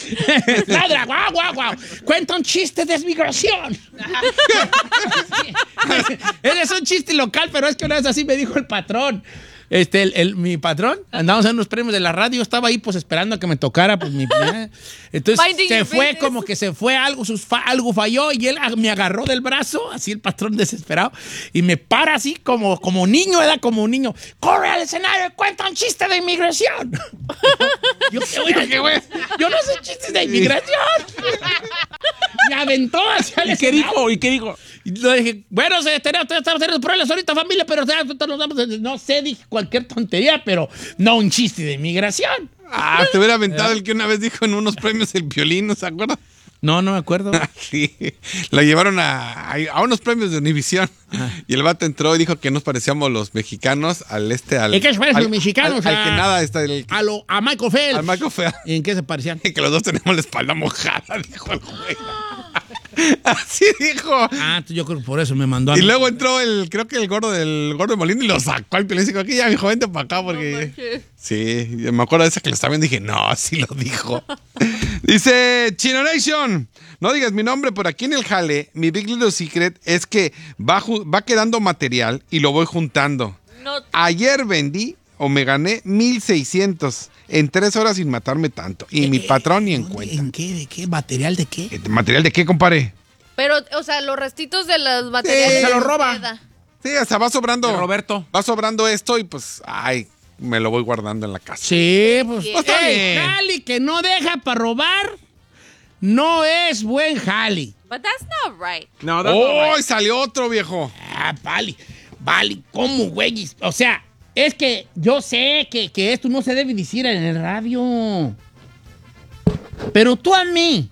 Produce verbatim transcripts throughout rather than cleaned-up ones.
Ladra, guau, guau, guau. Cuenta un chiste de migración. Ese es un chiste local, pero es que una vez así me dijo el patrón. Este, el, el, mi patrón, andábamos en unos premios de la radio, estaba ahí pues esperando a que me tocara, pues mi... Eh. Entonces Finding se fue business. Como que se fue algo, sus fa, algo falló y él me agarró del brazo, así el patrón desesperado, y me para así como, como niño, era como un niño, corre al escenario, cuenta un chiste de inmigración. yo, yo, yo, yo no sé chistes de inmigración. Me aventó hacia el ¿Y qué dijo? ¿Y qué dijo? Y le dije, bueno, se, tenemos, estamos teniendo problemas ahorita, familia, pero no sé, dije cualquier tontería, pero no un chiste de inmigración. Ah, te hubiera aventado el que una vez dijo en unos premios el violín, ¿no se acuerda? No, no me acuerdo. Sí, lo llevaron a, a unos premios de Univisión. Ah. Y el vato entró y dijo que nos parecíamos los mexicanos al este, al... ¿En qué se parecen los mexicanos? Al, a, al que nada está el... A, lo, a Michael Phelps. Al Michael Phelps. ¿Y en qué se parecían? Que los dos tenemos la espalda mojada, dijo el güey. Así dijo. Ah, yo creo que por eso me mandó a Y mí. luego entró el, creo que el gordo del gordo de Molina y lo sacó al Piolín y dijo, aquí ya, mijo, vente para acá porque... No, sí, me acuerdo de esa que lo estaba viendo y dije, no, sí lo dijo. Dice, Chino Nation, no digas mi nombre, pero aquí en el jale, mi Big Little Secret es que va, va quedando material y lo voy juntando. No. Ayer vendí o me gané mil seiscientos en tres horas sin matarme tanto. Y eh, mi patrón ni en cuenta. ¿En qué? ¿De qué? ¿Material de qué? ¿Material de qué, compadre? Pero, o sea, los restitos de los materiales. Sí, se los roba. Sí, o sea, va sobrando. De Roberto. Va sobrando esto y pues, ay, me lo voy guardando en la casa. Sí, pues. pues hey, jali que no deja para robar no es buen jali. But that's not right. No, that's oh, not right. Salió otro, viejo. Ah, vale. Vale, ¿cómo, güey? O sea, es que yo sé que, que esto no se debe decir en el radio. Pero tú a mí.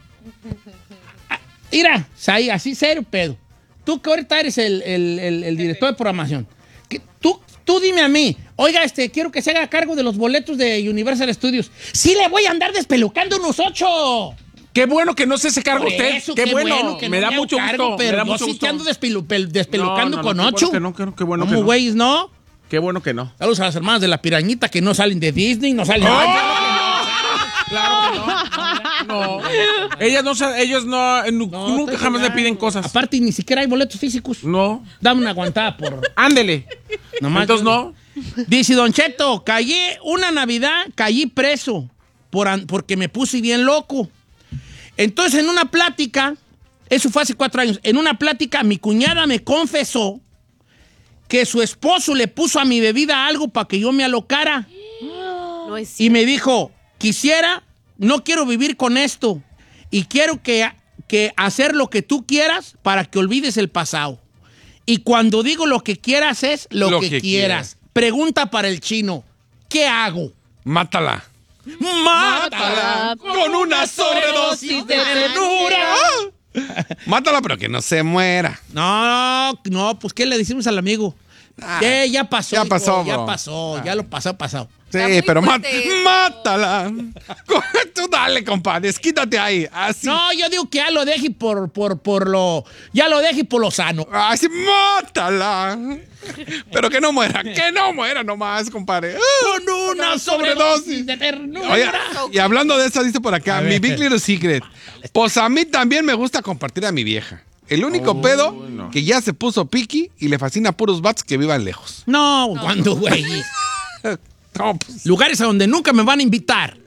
Mira, ahí, así serio, pedo. Tú que ahorita eres el, el, el, el director de programación. Que tú, tú dime a mí, oiga, este, quiero que se haga cargo de los boletos de Universal Studios. Sí le voy a andar despelucando unos ocho. Qué bueno que no se hace cargo usted. Eso, qué, qué bueno. bueno que me, no da me mucho cargo, gusto. Pero me da yo mucho sí gusto. te ando despelu, despelucando no, no, con no, ocho. Qué bueno que no, qué bueno que ¿Cómo, no. güeyes, no? Qué bueno que no. Saludos a las hermanas de la pirañita que no salen de Disney, no salen. ¡Oh! ¡Ay, claro que no! No. no. Ellas no, ellos no, no nunca jamás le piden cosas. Aparte, ni siquiera hay boletos físicos. No. Dame una aguantada por... Ándele. Nomás Entonces no. Dice Don Cheto, caí una Navidad, caí preso por, porque me puse bien loco. Entonces, en una plática, eso fue hace cuatro años, en una plática mi cuñada me confesó que su esposo le puso a mi bebida algo para que yo me alocara. No es y me dijo, quisiera, no quiero vivir con esto y quiero que, que hacer lo que tú quieras para que olvides el pasado. Y cuando digo lo que quieras es lo, lo que, que quieras. Quiera. Pregunta para el chino, ¿qué hago? Mátala. Mátala con una sobredosis de ternura. Mátala, pero que no se muera. No, no, pues ¿qué le decimos al amigo? Ah, eh, ya pasó. Ya pasó, hijo, ya pasó, ah. ya lo pasó, pasado. Sí, pero mátala. Tú dale, compadre, quítate ahí. Así. No, yo digo que ya lo deje por, por, por lo... Ya lo deje por lo sano. Así, mátala. Pero que no muera, que no muera nomás, compadre. Con una sobredosis de ternura. Oye, y hablando de eso, dice por acá, mi Big Little Secret. Pues a mí también me gusta compartir a mi vieja. El único oh, pedo no. que ya se puso piqui y le fascina a puros vatos que vivan lejos. No, no. ¿Cuándo, güey? No, pues. Lugares a donde nunca me van a invitar.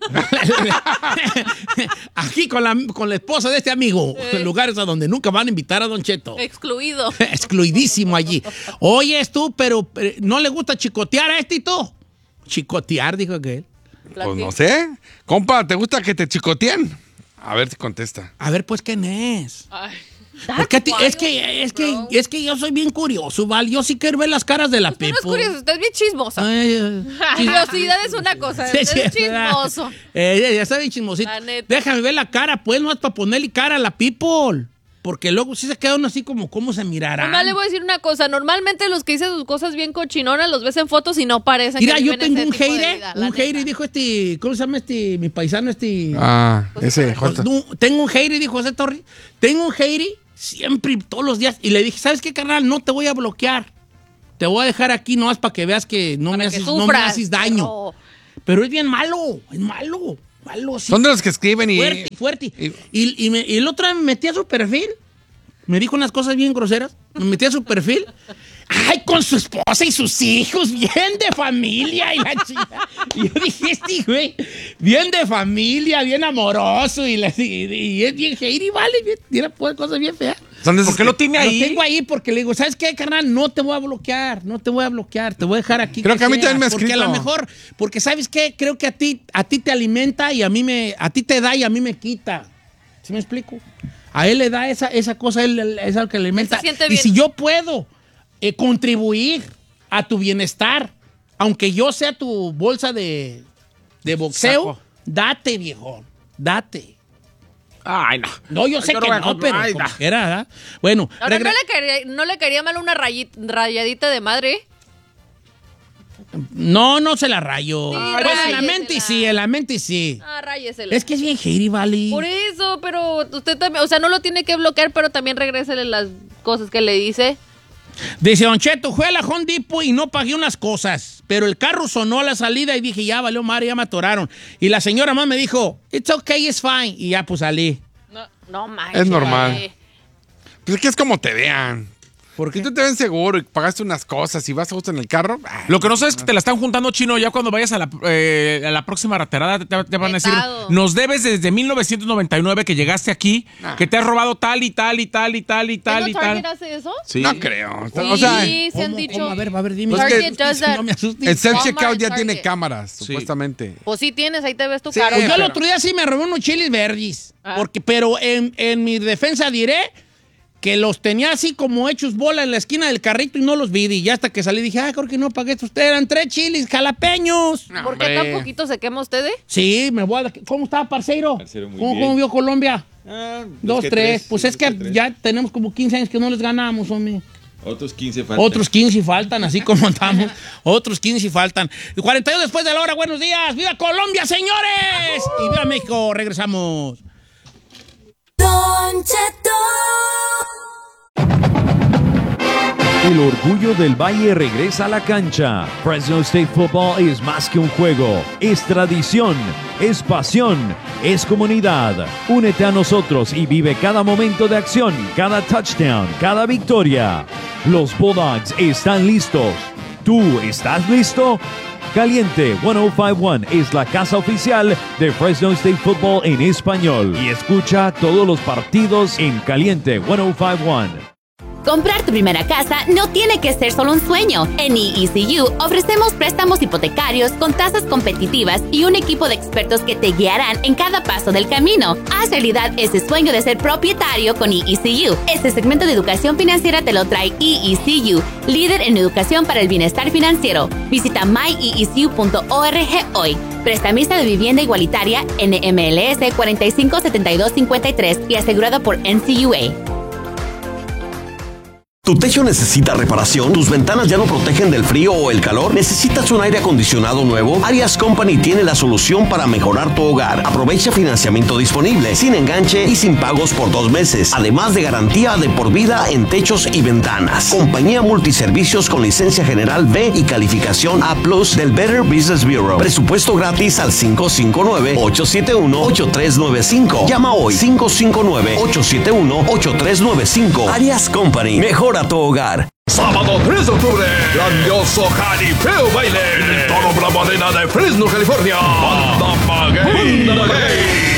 Aquí con la, con la esposa de este amigo. Eh. Lugares a donde nunca van a invitar a Don Cheto. Excluido. Excluidísimo allí. Oyes tú, pero, pero ¿no le gusta chicotear a este y tú? Chicotear, dijo aquel. Pues no sé. Compa, ¿te gusta que te chicoteen? A ver si contesta. A ver, pues, ¿quién es? Ay. Porque ti, es que es que es que yo soy bien curioso, ¿vale? Yo sí quiero ver las caras de la Pepo. Usted no es curioso, usted es bien chismoso. Ay, ay, curiosidad es una cosa, sí, usted sí, es chismoso. Eh, ya está bien chismosito. Déjame ver la cara, pues, no es para ponerle cara a la people. Porque luego sí se queda uno así como, ¿cómo se mirará? Nomás le voy a decir una cosa. Normalmente los que dicen sus cosas bien cochinonas los ves en fotos y no parecen. Mira, que yo tengo un hater, un hater, dijo este, ¿cómo se llama este? Mi paisano, este. Ah, ese, Jota. No, tengo un hater, dijo José Torri. Tengo un hater siempre, todos los días. Y le dije, ¿sabes qué, carnal? No te voy a bloquear. Te voy a dejar aquí nomás para que veas que no, me haces, no me haces daño. Pero... pero es bien malo, es malo. Malo, sí. Son de los que escriben y... Fuerte, fuerte. Y, y, y, me, y el otro día me metí a su perfil. Me dijo unas cosas bien groseras. Me metí a su perfil. Ay, con su esposa y sus hijos, bien de familia y la chica. Y yo dije, este güey, bien de familia, bien amoroso y, la, y, y es bien hater, vale, bien, tiene cosas bien feas. ¿Por qué lo tiene ahí? Lo tengo ahí porque le digo, ¿sabes qué, carnal? No te voy a bloquear, no te voy a bloquear, te voy a dejar aquí. Creo que, que a mí seas, también me ha porque escrito. a lo mejor, porque ¿sabes qué? Creo que a ti, a ti te alimenta y a mí me, a ti te da y a mí me quita. ¿Sí me explico? A él le da esa, esa cosa, él, él, es algo que le alimenta. Y si yo puedo eh, contribuir a tu bienestar, aunque yo sea tu bolsa de, de boxeo, Saco. date, viejo, date. Ay, no. No, yo sé yo que no, no pero ay, como no. Era, ¿verdad? Bueno. Ahora, ¿no le, quería, ¿no le quería mal una rayita, rayadita de madre? No, no se la rayo. Sí, bueno, en la mente y sí, en la mente sí. Ah, ráyesela. Es que es bien hater, vale. Por eso, pero usted también, o sea, no lo tiene que bloquear, pero también regrésele las cosas que le dice. Dice Don Cheto, fui a la Home Depot y no pagué unas cosas, pero el carro sonó a la salida y dije, ya valió madre, ya me atoraron. Y la señora más me dijo, it's okay, it's fine. Y ya pues salí. No, no manches. Es normal. Pues es que es como te vean. Porque tú te ven seguro y pagaste unas cosas y vas a gusto en el carro. Ay, lo que no sabes es que te la están juntando, Chino. Ya cuando vayas a la, eh, a la próxima raterada te, te van a decir, nos debes desde mil novecientos noventa y nueve que llegaste aquí, nah. que te has robado tal y tal y tal y tal y tal y tal. ¿Target hace eso? Sí. No creo. Sí, o sea, sí se han dicho. ¿cómo? A ver, a ver, dime. Pues que, no me asustes. El self-checkout ya Target. tiene cámaras, sí. supuestamente. Pues sí tienes, ahí te ves tu sí, carro. Pues yo el otro día sí me robé unos chilis verdes. Ah. Porque, pero en, en mi defensa diré que los tenía así como hechos bola en la esquina del carrito y no los vi. Y ya hasta que salí dije, ah, creo que no pagué estos. Ustedes eran tres chilis jalapeños. No, ¿por qué tan poquito se quema usted? Eh? Sí, me voy a... ¿Cómo estaba, parceiro? Parcero, muy ¿Cómo, bien. ¿Cómo vio Colombia? Ah, Dos, tres. tres. Pues es que tres. ya tenemos como quince años que no les ganamos, hombre. Otros quince faltan. Otros quince faltan, así como estamos. Otros quince faltan. cuarenta y dos después de la hora, buenos días. ¡Viva Colombia, señores! Uh-huh. Y viva México, regresamos. Don Cheto. El orgullo del Valle regresa a la cancha. Fresno State Football es más que un juego, es tradición, es pasión, es comunidad. Únete a nosotros y vive cada momento de acción, cada touchdown, cada victoria. Los Bulldogs están listos. ¿Tú estás listo? Caliente ciento cincuenta y uno es la casa oficial de Fresno State Football en español y escucha todos los partidos en Caliente ciento cincuenta y uno. Comprar tu primera casa no tiene que ser solo un sueño. En E E C U ofrecemos préstamos hipotecarios con tasas competitivas y un equipo de expertos que te guiarán en cada paso del camino. Haz realidad ese sueño de ser propietario con E E C U. Este segmento de educación financiera te lo trae E E C U, líder en educación para el bienestar financiero. Visita my e e c u punto org hoy. Prestamista de vivienda igualitaria N M L S cuatro cinco siete dos cinco tres y asegurado por N C U A. ¿Tu techo necesita reparación? ¿Tus ventanas ya no protegen del frío o el calor? ¿Necesitas un aire acondicionado nuevo? Arias Company tiene la solución para mejorar tu hogar. Aprovecha financiamiento disponible, sin enganche y sin pagos por dos meses. Además de garantía de por vida en techos y ventanas. Compañía multiservicios con licencia general B y calificación A plus del Better Business Bureau. Presupuesto gratis al cinco cinco nueve, ocho siete uno, ocho tres nueve cinco. Llama hoy cinco cinco nueve, ocho siete uno, ocho tres nueve cinco. Arias Company. Mejora tu hogar. Sábado tres de octubre, grandioso jaripeo baile en el Toro Bravo Arena de Fresno, California. Banda Maguey. Banda Maguey.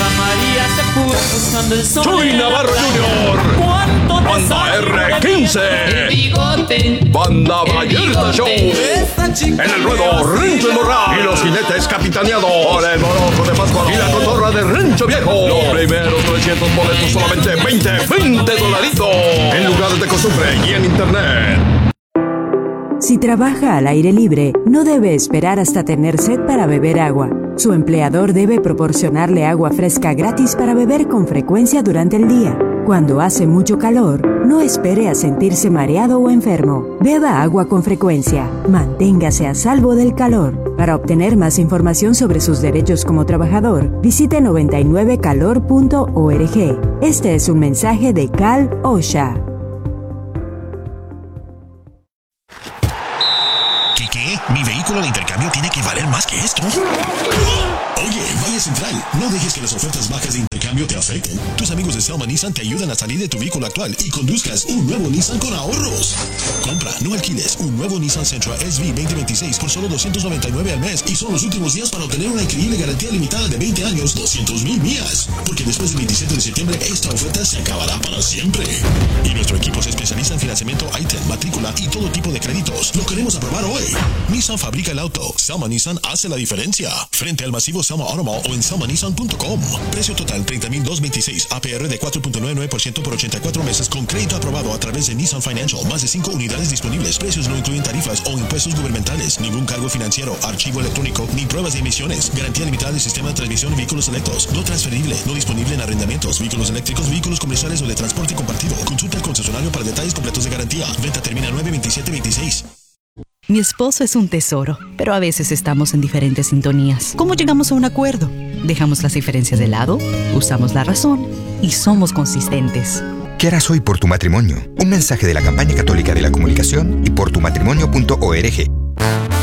Chuy Navarro junior Banda R quince. Banda Vallarta Show. En el ruedo Rancho El Morral. Y los jinetes capitaneados por el Moroco de Pátzcuaro y la cotorra de Rancho Viejo. Los primeros trescientos boletos solamente veinte, veinte dolaritos. En lugares de costumbre y en internet. Si trabaja al aire libre, no debe esperar hasta tener sed para beber agua. Su empleador debe proporcionarle agua fresca gratis para beber con frecuencia durante el día. Cuando hace mucho calor, no espere a sentirse mareado o enfermo. Beba agua con frecuencia. Manténgase a salvo del calor. Para obtener más información sobre sus derechos como trabajador, visite noventa y nueve calor punto org. Este es un mensaje de Cal OSHA. ¿Qué, qué? Mi vehículo de intercambio tiene que valer más que esto. Oye, Valle Central, no dejes que las ofertas bajas de intercambio te afecten. Tus amigos de Selma Nissan te ayudan a salir de tu vehículo actual y conduzcas un nuevo Nissan con ahorros. Compra, no alquiles, un nuevo Nissan Sentra S V veinte veintiséis por solo doscientos noventa y nueve al mes y son los últimos días para obtener una increíble garantía limitada de veinte años, doscientos mil millas. Porque después del veintisiete de septiembre, esta oferta se acabará para siempre. Y nuestro equipo se especializa en financiamiento I T E N, matrícula y todo tipo de créditos. Lo queremos aprobar hoy. Nissan fabrica el auto. Selma Nissan hace la diferencia. Frente al masivo Selma Auto Mall o en selma nissan punto com. Precio total treinta mil doscientos veintiséis. A P R de cuatro punto noventa y nueve por ciento por ochenta y cuatro meses con crédito aprobado a través de Nissan Financial. Más de cinco unidades disponibles. Precios no incluyen tarifas o impuestos gubernamentales. Ningún cargo financiero, archivo electrónico, ni pruebas de emisiones. Garantía limitada del sistema de transmisión y vehículos selectos. No transferible. No disponible en arrendamientos, vehículos eléctricos, vehículos comerciales o de transporte compartido. Consulta al concesionario para detalles completos de garantía. Venta termina nueve veintisiete veintiséis. Mi esposo es un tesoro, pero a veces estamos en diferentes sintonías. ¿Cómo llegamos a un acuerdo? Dejamos las diferencias de lado, usamos la razón y somos consistentes. ¿Qué harás hoy por tu matrimonio? Un mensaje de la Campaña Católica de la Comunicación y por tu matrimonio punto org.